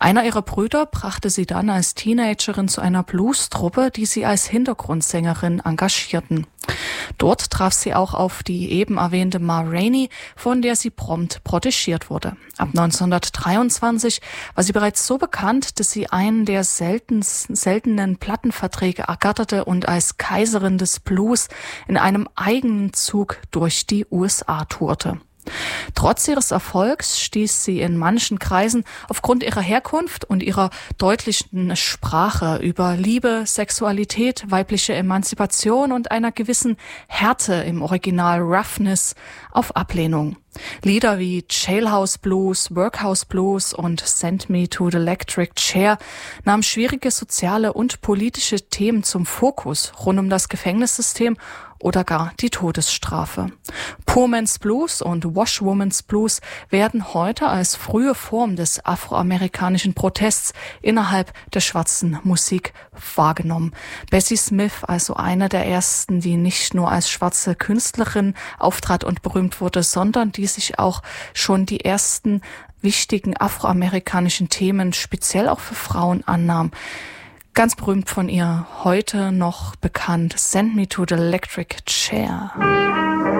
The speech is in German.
Einer ihrer Brüder brachte sie dann als Teenagerin zu einer Blues-Truppe, die sie als Hintergrundsängerin engagierten. Dort traf sie auch auf die eben erwähnte Ma Rainey, von der sie prompt protegiert wurde. Ab 1923 war sie bereits so bekannt, dass sie einen der seltenen Plattenverträge ergatterte und als Kaiserin des Blues in einem eigenen Zug durch die USA tourte. Trotz ihres Erfolgs stieß sie in manchen Kreisen aufgrund ihrer Herkunft und ihrer deutlichen Sprache über Liebe, Sexualität, weibliche Emanzipation und einer gewissen Härte im Original Roughness auf Ablehnung. Lieder wie Jailhouse Blues, Workhouse Blues und Send Me to the Electric Chair nahmen schwierige soziale und politische Themen zum Fokus rund um das Gefängnissystem oder gar die Todesstrafe. Poor Man's Blues und Washwoman's Blues werden heute als frühe Form des afroamerikanischen Protests innerhalb der schwarzen Musik wahrgenommen. Bessie Smith, also eine der ersten, die nicht nur als schwarze Künstlerin auftrat und berühmt wurde, sondern die sich auch schon die ersten wichtigen afroamerikanischen Themen speziell auch für Frauen annahm. Ganz berühmt von ihr, heute noch bekannt, Send Me to the Electric Chair.